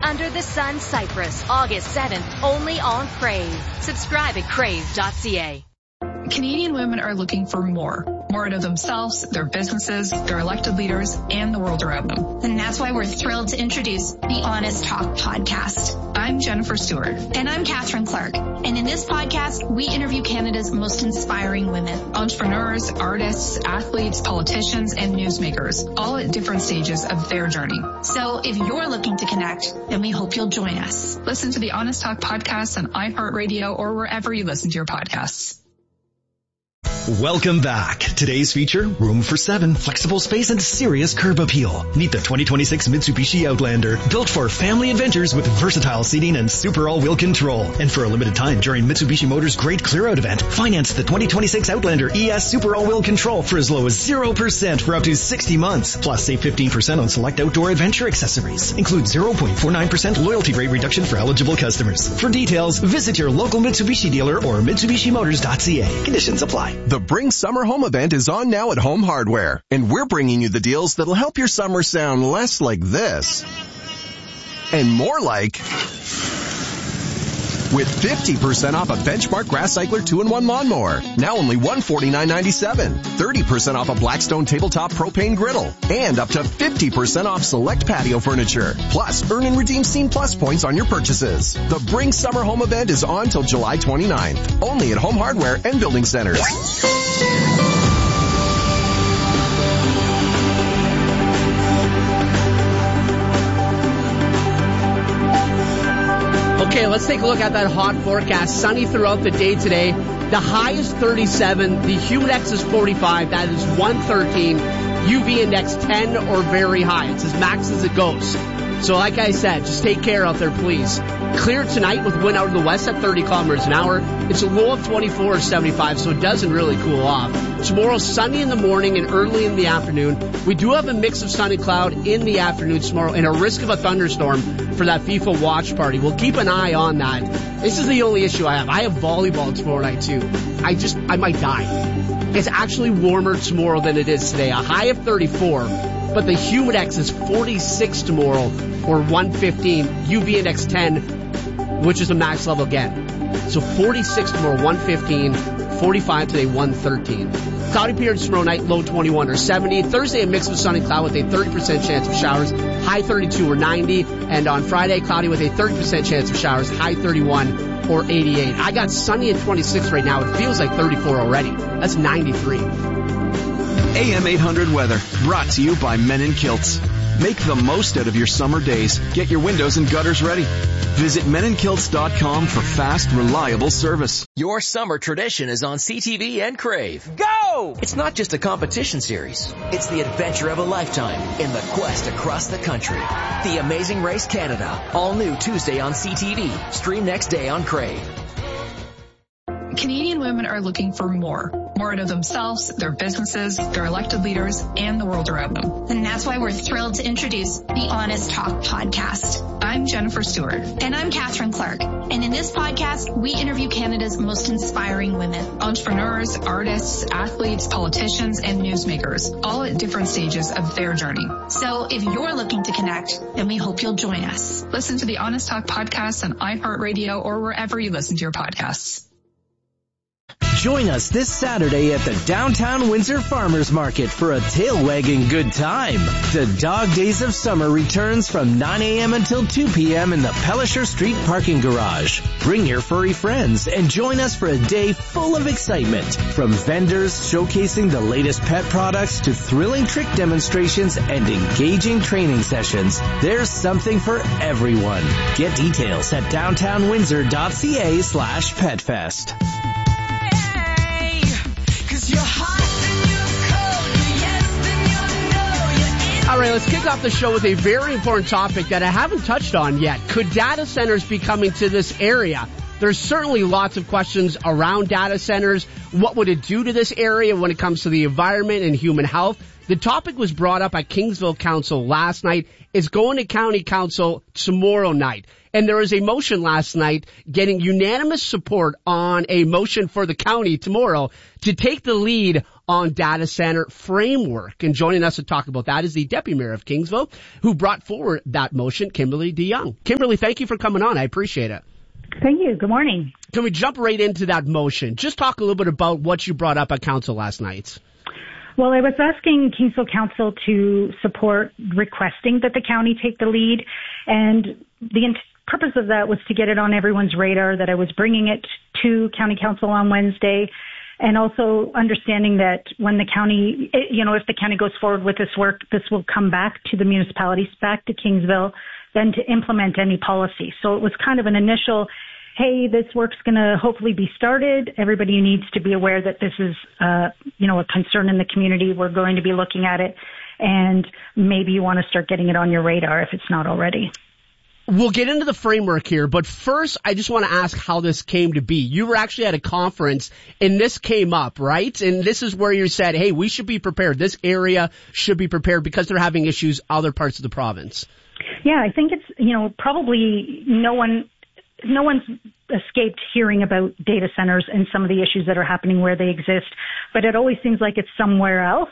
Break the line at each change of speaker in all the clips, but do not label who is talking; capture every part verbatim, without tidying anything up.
Under the Sun Cyprus, August seventh, only on Crave. Subscribe at crave dot c a.
Canadian women are looking for more. More out of themselves, their businesses, their elected leaders, and the world around them.
And that's why we're thrilled to introduce the Honest Talk podcast.
I'm Jennifer Stewart.
And I'm Catherine Clark. And in this podcast, we interview Canada's most inspiring women.
Entrepreneurs, artists, athletes, politicians, and newsmakers, all at different stages of their journey.
So if you're looking to connect, then we hope you'll join us.
Listen to the Honest Talk podcast on iHeartRadio or wherever you listen to your podcasts.
Welcome back. Today's feature, room for seven, flexible space and serious curb appeal. Meet the twenty twenty-six Mitsubishi Outlander, built for family adventures with versatile seating and super all-wheel control. And for a limited time during Mitsubishi Motors' Great Clear-Out event, finance the twenty twenty-six Outlander E S Super All-Wheel Control for as low as zero percent for up to sixty months. Plus, save fifteen percent on select outdoor adventure accessories. Include zero point four nine percent loyalty rate reduction for eligible customers. For details, visit your local Mitsubishi dealer or Mitsubishi Motors dot c a. Conditions apply.
The Bring Summer Home event is on now at Home Hardware, and we're bringing you the deals that'll help your summer sound less like this and more like with fifty percent off a Benchmark Grass Cycler two in one lawnmower, now only one hundred forty-nine dollars and ninety-seven cents, thirty percent off a Blackstone tabletop propane griddle, and up to fifty percent off select patio furniture. Plus, earn and redeem Scene Plus points on your purchases. The Bring Summer Home event is on till July twenty-ninth, only at Home Hardware and Building Centers.
Okay, let's take a look at that hot forecast. Sunny throughout the day today. The high is thirty-seven. The humid index is forty-five. That is one thirteen. U V index ten or very high. It's as max as it goes. So like I said, just take care out there, please. Clear tonight with wind out of the west at thirty kilometers an hour. It's a low of twenty-four or seventy-five, so it doesn't really cool off. Tomorrow, sunny in the morning and early in the afternoon. We do have a mix of sun and cloud in the afternoon tomorrow and a risk of a thunderstorm for that FIFA watch party. We'll keep an eye on that. This is the only issue I have. I have volleyball tomorrow night, too. I just, I might die. It's actually warmer tomorrow than it is today. A high of thirty-four, but the humid index is forty-six tomorrow, or one fifteen. U V index ten, which is the max level again. So forty-six tomorrow, one fifteen. forty-five today, one thirteen. Cloudy periods tomorrow night, low twenty-one or seventy. Thursday, a mix of sun and cloud with a thirty percent chance of showers, high thirty-two or ninety. And on Friday, cloudy with a thirty percent chance of showers, high thirty-one or eighty-eight. I got sunny at twenty-six right now. It feels like thirty-four already. That's ninety-three.
A M eight hundred weather, brought to you by Men in Kilts. Make the most out of your summer days. Get your windows and gutters ready. Visit men in kilts dot com for fast, reliable service.
Your summer tradition is on C T V and Crave. Go! It's not just a competition series. It's the adventure of a lifetime in the quest across the country. The Amazing Race Canada. All new Tuesday on C T V. Stream next day on Crave.
Canadian women are looking for more. More out of themselves, their businesses, their elected leaders, and the world around them.
And that's why we're thrilled to introduce the Honest Talk podcast.
I'm Jennifer Stewart.
And I'm Catherine Clark. And in this podcast, we interview Canada's most inspiring women.
Entrepreneurs, artists, athletes, politicians, and newsmakers, all at different stages of their journey.
So if you're looking to connect, then we hope you'll join us.
Listen to the Honest Talk podcast on iHeartRadio or wherever you listen to your podcasts.
Join us this Saturday at the Downtown Windsor Farmers Market for a tail-wagging good time. The Dog Days of Summer returns from nine a.m. until two p.m. in the Pelisher Street parking garage. Bring your furry friends and join us for a day full of excitement. From vendors showcasing the latest pet products to thrilling trick demonstrations and engaging training sessions, there's something for everyone. Get details at downtown windsor dot c a slash petfest.
All right, let's kick off the show with a very important topic that I haven't touched on yet. Could data centers be coming to this area? There's certainly lots of questions around data centers. What would it do to this area when it comes to the environment and human health? The topic was brought up at Kingsville Council last night. It's going to County Council tomorrow night. And there was a motion last night getting unanimous support on a motion for the county tomorrow to take the lead on data center framework. And joining us to talk about that is the Deputy Mayor of Kingsville, who brought forward that motion, Kimberly DeYoung. Kimberly, thank you for coming on. I appreciate it.
Thank you. Good morning.
Can we jump right into that motion? Just talk a little bit about what you brought up at council last night.
Well, I was asking Kingsville Council to support requesting that the county take the lead, and the int- purpose of that was to get it on everyone's radar, that I was bringing it to County Council on Wednesday, and also understanding that when the county, you know, if the county goes forward with this work, this will come back to the municipalities, back to Kingsville, then to implement any policy. So it was kind of an initial, hey, this work's going to hopefully be started. Everybody needs to be aware that this is, uh, you know, a concern in the community. We're going to be looking at it, and maybe you want to start getting it on your radar if it's not already.
We'll get into the framework here, but first, I just want to ask how this came to be. You were actually at a conference, and this came up, right? And this is where you said, hey, we should be prepared. This area should be prepared because they're having issues other parts of the province.
Yeah, I think it's, you know, probably no one, no one's escaped hearing about data centers and some of the issues that are happening where they exist, but it always seems like it's somewhere else.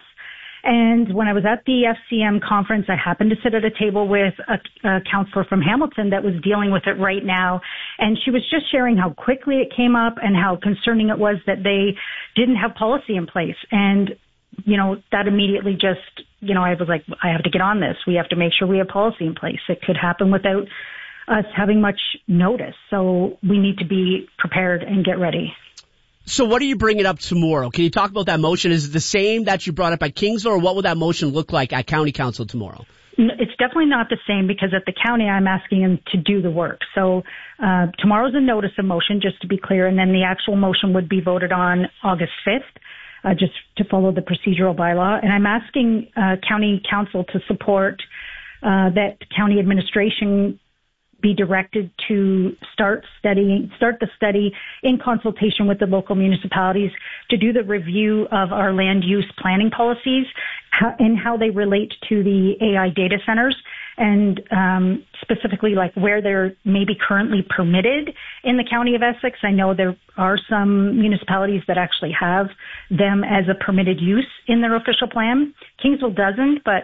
And when I was at the F C M conference, I happened to sit at a table with a, a counselor from Hamilton that was dealing with it right now. And she was just sharing how quickly it came up and how concerning it was that they didn't have policy in place. And, you know, that immediately just, you know, I was like, I have to get on this. We have to make sure we have policy in place. It could happen without us having much notice. So we need to be prepared and get ready.
So what are you bringing up tomorrow? Can you talk about that motion? Is it the same that you brought up at Kingsville, or what will that motion look like at County Council tomorrow?
It's definitely not the same, because at the county I'm asking them to do the work. So uh, tomorrow's a notice of motion, just to be clear, and then the actual motion would be voted on August fifth, uh, just to follow the procedural bylaw. And I'm asking uh, County Council to support uh, that county administration be directed to start studying, start the study in consultation with the local municipalities to do the review of our land use planning policies how, and how they relate to the A I data centers, and um, specifically like where they're maybe currently permitted in the county of Essex. I know there are some municipalities that actually have them as a permitted use in their official plan. Kingsville doesn't, but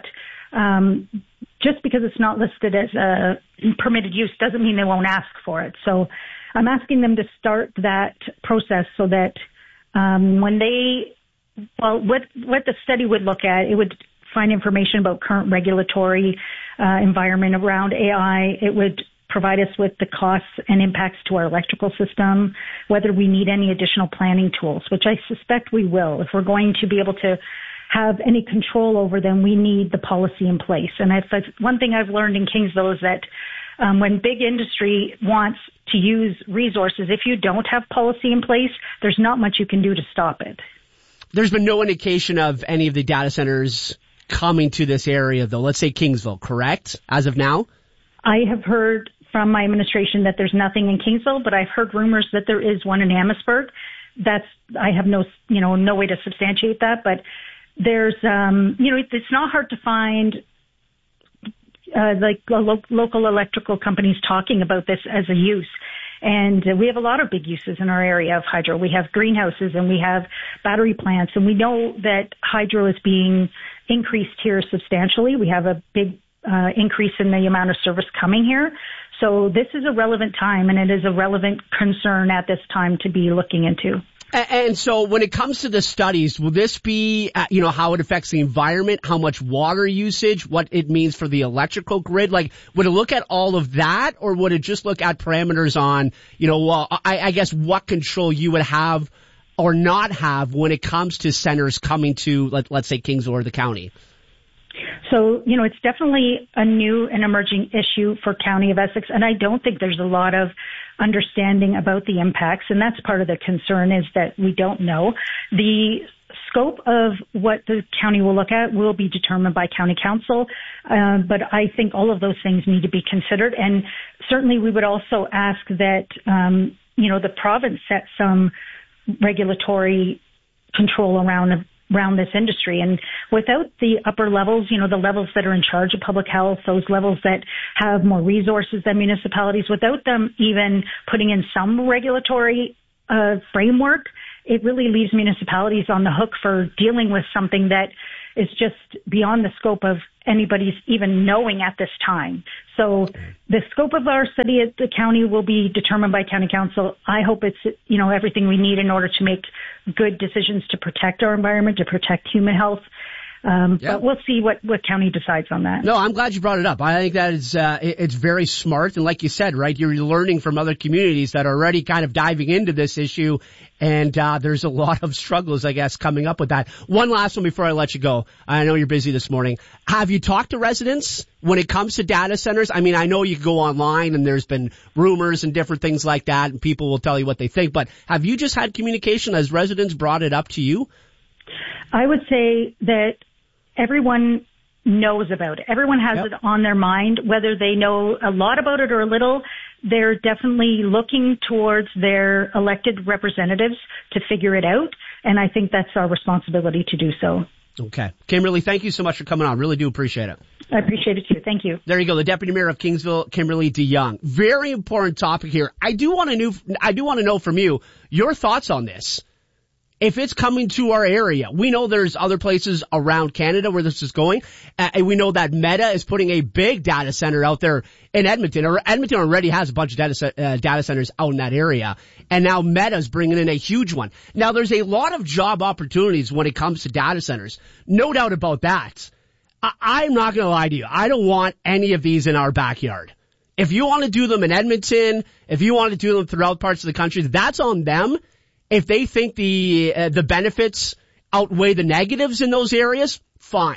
um, just because it's not listed as a permitted use doesn't mean they won't ask for it. So I'm asking them to start that process so that um, when they, well, what, what the study would look at, it would find information about current regulatory uh, environment around A I. It would provide us with the costs and impacts to our electrical system, whether we need any additional planning tools, which I suspect we will. If we're going to be able to have any control over them, we need the policy in place. And if one thing I've learned in Kingsville is that um, when big industry wants to use resources, if you don't have policy in place, there's not much you can do to stop it.
There's been no indication of any of the data centers coming to this area, though. Let's say Kingsville, correct, as of now?
I have heard from my administration that there's nothing in Kingsville, but I've heard rumors that there is one in Amherstburg. That's, I have no, you know, no way to substantiate that, but there's, um, you know, it's not hard to find, uh, like lo- local electrical companies talking about this as a use. And uh, we have a lot of big uses in our area of hydro. We have greenhouses and we have battery plants, and we know that hydro is being increased here substantially. We have a big uh, increase in the amount of service coming here. So this is a relevant time, and it is a relevant concern at this time to be looking into.
And so when it comes to the studies, will this be, uh, you know, how it affects the environment, how much water usage, what it means for the electrical grid? Like, would it look at all of that, or would it just look at parameters on, you know, well, I, I guess what control you would have or not have when it comes to centers coming to, let, let's say, Kingsville or the county?
So, you know, it's definitely a new and emerging issue for County of Essex, and I don't think there's a lot of understanding about the impacts, and that's part of the concern, is that we don't know. The scope of what the county will look at will be determined by County Council, uh, but I think all of those things need to be considered, and certainly we would also ask that, um, you know, the province set some regulatory control around around this industry. And without the upper levels, you know, the levels that are in charge of public health, those levels that have more resources than municipalities, without them even putting in some regulatory uh, framework it really leaves municipalities on the hook for dealing with something that is just beyond the scope of anybody's even knowing at this time. So the scope of our study at the county will be determined by county council. I hope it's, you know, everything we need in order to make good decisions to protect our environment, to protect human health. Um, yeah. But we'll see what, what county decides on that.
No, I'm glad you brought it up. I think that is, uh, it's very smart. And like you said, right, you're learning from other communities that are already kind of diving into this issue. And, uh, there's a lot of struggles, I guess, coming up with that. One last one before I let you go. I know you're busy this morning. Have you talked to residents when it comes to data centers? I mean, I know you go online and there's been rumors and different things like that and people will tell you what they think, but have you just had communication as residents brought it up to you?
I would say that everyone knows about it. Everyone has yep. it on their mind, whether they know a lot about it or a little. They're definitely looking towards their elected representatives to figure it out. And I think that's our responsibility to do so.
Okay. Kimberly, thank you so much for coming on. Really do appreciate it.
I appreciate it too. Thank you.
There you go. The Deputy Mayor of Kingsville, Kimberly DeYoung. Very important topic here. I do want to know, I do want to know from you your thoughts on this. If it's coming to our area, we know there's other places around Canada where this is going. Uh, and we know that Meta is putting a big data center out there in Edmonton. Or Edmonton already has a bunch of data, uh, data centers out in that area. And now Meta's bringing in a huge one. Now there's a lot of job opportunities when it comes to data centers. No doubt about that. I- I'm not going to lie to you. I don't want any of these in our backyard. If you want to do them in Edmonton, if you want to do them throughout parts of the country, that's on them. If they think the uh, the benefits outweigh the negatives in those areas, fine.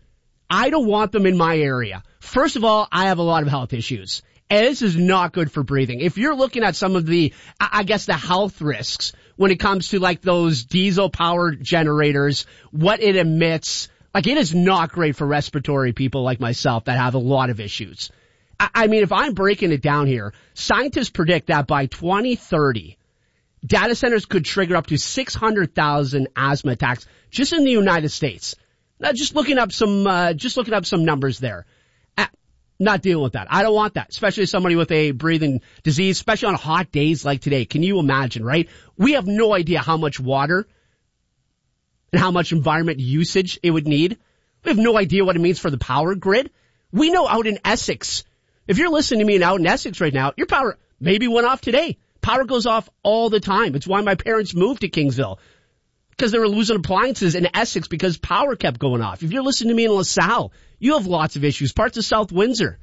I don't want them in my area. First of all, I have a lot of health issues. And this is not good for breathing. If you're looking at some of the, I guess, the health risks when it comes to like those diesel powered generators, what it emits, like it is not great for respiratory people like myself that have a lot of issues. I, I mean, if I'm breaking it down here, scientists predict that by twenty thirty, data centers could trigger up to six hundred thousand asthma attacks just in the United States. Now, just looking up some, uh, just looking up some numbers there. Uh, not dealing with that. I don't want that, especially somebody with a breathing disease, especially on hot days like today. Can you imagine, right? We have no idea how much water and how much environment usage it would need. We have no idea what it means for the power grid. We know out in Essex, if you're listening to me out in Essex right now, your power maybe went off today. Power goes off all the time. It's why my parents moved to Kingsville, because they were losing appliances in Essex because power kept going off. If you're listening to me in LaSalle, you have lots of issues. Parts of South Windsor,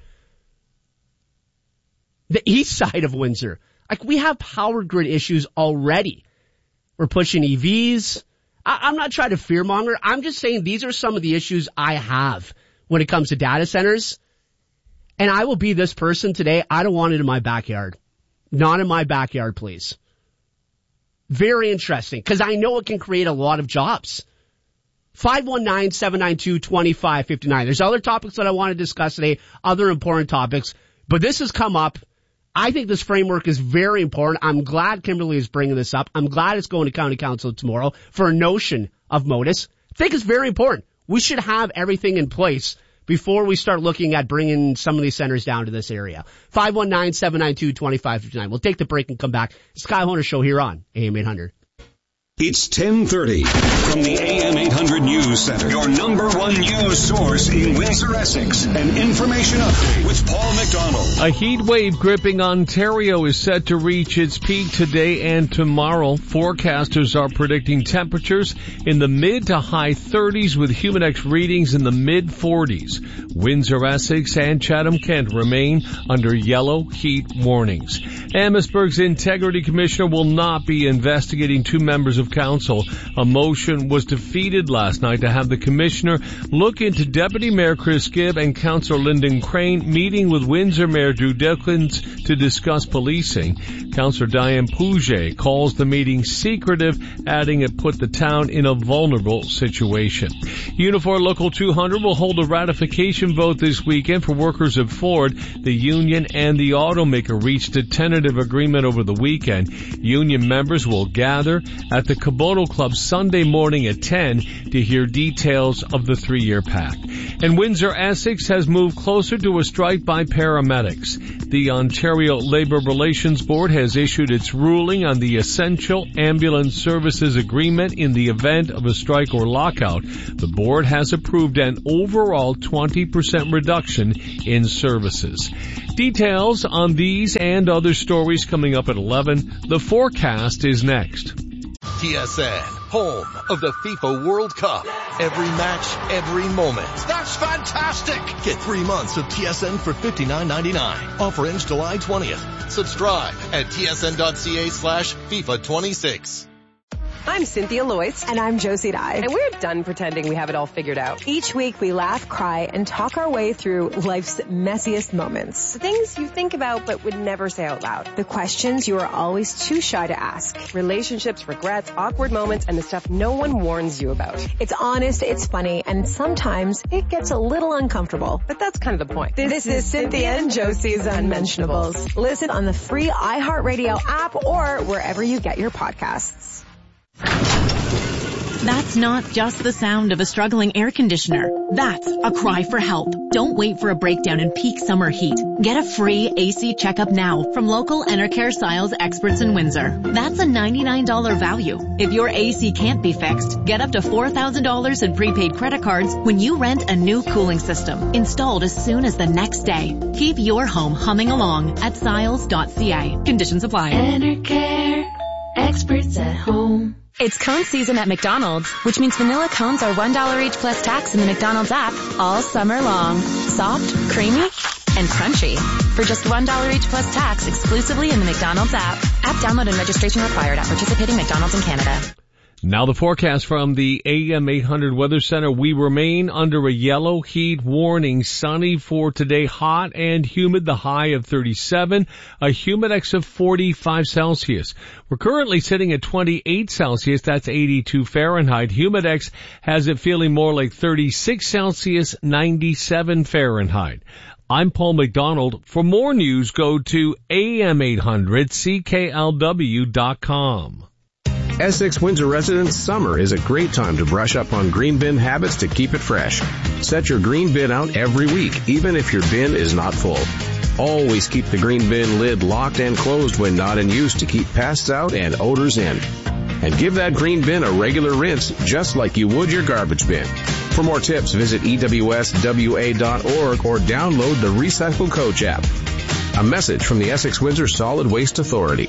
the east side of Windsor. Like, we have power grid issues already. We're pushing E Vs. I, I'm not trying to fearmonger. I'm just saying these are some of the issues I have when it comes to data centers. And I will be this person today. I don't want it in my backyard. Not in my backyard, please. Very interesting, because I know it can create a lot of jobs. five one nine, seven nine two, two five five nine. There's other topics that I want to discuss today, other important topics, but this has come up. I think this framework is very important. I'm glad Kimberly is bringing this up. I'm glad it's going to County Council tomorrow for a notion of modus. I think it's very important. We should have everything in place before we start looking at bringing some of these centers down to this area. five one nine, seven nine two, two five five nine. We'll take the break and come back. It's the Kyle Honer Show here on A M eight hundred.
It's ten thirty from the A M eight hundred News Center, your number one news source in Windsor, Essex. An information update with Paul McDonald.
A heat wave gripping Ontario is set to reach its peak today and tomorrow. Forecasters are predicting temperatures in the mid to high thirties with Humidex readings in the mid forties. Windsor, Essex, and Chatham-Kent remain under yellow heat warnings. Amherstburg's Integrity Commissioner will not be investigating two members of council. A motion was defeated last night to have the commissioner look into Deputy Mayor Chris Gibb and Councillor Lyndon Crane meeting with Windsor Mayor Drew Dickens to discuss policing. Councillor Diane Pouget calls the meeting secretive, adding it put the town in a vulnerable situation. Unifor Local two hundred will hold a ratification vote this weekend for workers of Ford. The union and the automaker reached a tentative agreement over the weekend. Union members will gather at the Caboto Club Sunday morning at ten to hear details of the three-year pact. And Windsor Essex has moved closer to a strike by paramedics. The Ontario Labour Relations Board has issued its ruling on the Essential Ambulance Services Agreement in the event of a strike or lockout. The board has approved an overall twenty percent reduction in services. Details on these and other stories coming up at eleven. The forecast is next.
T S N, home of the FIFA World Cup. Every match, every moment.
That's fantastic!
Get three months of T S N for fifty-nine ninety-nine. Offer ends July twentieth. Subscribe at tsn.ca slash FIFA 26.
I'm Cynthia Loyce.
And I'm Josie Dye.
And we're done pretending we have it all figured out.
Each week we laugh, cry, and talk our way through life's messiest moments.
The things you think about but would never say out loud.
The questions you are always too shy to ask.
Relationships, regrets, awkward moments, and the stuff no one warns you about.
It's honest, it's funny, and sometimes it gets a little uncomfortable.
But that's kind of the point.
This, this is Cynthia and Josie's Unmentionables. Listen on the free iHeartRadio app or wherever you get your podcasts.
That's not just the sound of a struggling air conditioner. That's a cry for help. Don't wait for a breakdown in peak summer heat. Get a free A C checkup now from local Enercare Styles experts in Windsor. That's a ninety-nine dollars value. If your A C can't be fixed, get up to four thousand dollars in prepaid credit cards when you rent a new cooling system, installed as soon as the next day. Keep your home humming along at Styles dot C A. Conditions apply.
Enercare, experts at home.
It's cone season at McDonald's, which means vanilla cones are one dollar each plus tax in the McDonald's app all summer long. Soft, creamy, and crunchy. For just one dollar each plus tax exclusively in the McDonald's app. App download and registration required at participating McDonald's in Canada.
Now the forecast from the A M eight hundred Weather Center. We remain under a yellow heat warning. Sunny for today, hot and humid, the high of thirty-seven, a humidex of forty-five Celsius. We're currently sitting at twenty-eight Celsius, that's eighty-two Fahrenheit. Humidex has it feeling more like thirty-six Celsius, ninety-seven Fahrenheit. I'm Paul McDonald. For more news, go to A M eight hundred C K L W dot com.
Essex Windsor residents, summer is a great time to brush up on green bin habits to keep it fresh. Set your green bin out every week, even if your bin is not full. Always keep the green bin lid locked and closed when not in use to keep pests out and odors in. And give that green bin a regular rinse, just like you would your garbage bin. For more tips, visit E W S W A dot org or download the Recycle Coach app. A message from the Essex Windsor Solid Waste Authority.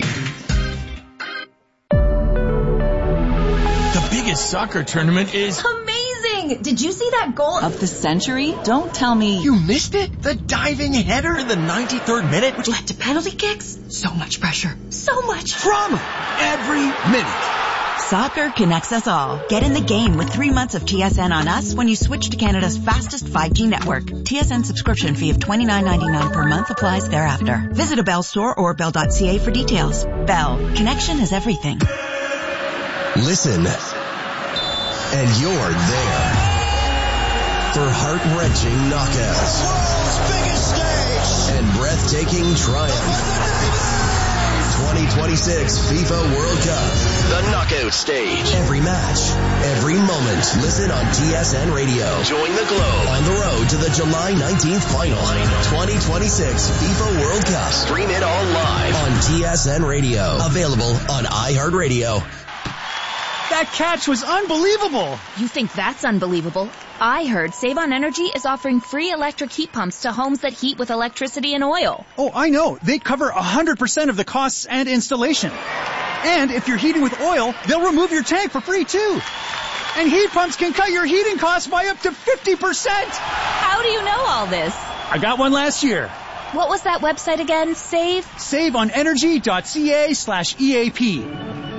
Biggest soccer tournament is
amazing! Did you see that goal
of the century? Don't tell me
you missed it. The diving header in the ninety-third minute,
which led to penalty kicks. So much pressure, so much
drama every minute.
Soccer connects us all. Get in the game with three months of T S N on us when you switch to Canada's fastest five G network. T S N subscription fee of twenty-nine ninety-nine per month applies thereafter. Visit a Bell store or bell dot c a for details. Bell. Connection is everything.
Listen. And you're there for heart-wrenching knockouts,
the world's biggest stage,
and breathtaking triumph. twenty twenty-six FIFA World Cup, the knockout stage. Every match, every moment. Listen on T S N Radio. Join the globe on the road to the July nineteenth final. twenty twenty-six FIFA World Cup. Stream it all live on T S N Radio. Available on iHeartRadio.
That catch was unbelievable.
You think that's unbelievable? I heard Save on Energy is offering free electric heat pumps to homes that heat with electricity and oil.
Oh, I know. They cover one hundred percent of the costs and installation. And if you're heating with oil, they'll remove your tank for free too. And heat pumps can cut your heating costs by up to fifty percent.
How do you know all this?
I got one last year.
What was that website again? Save?
save on energy dot c a slash E A P.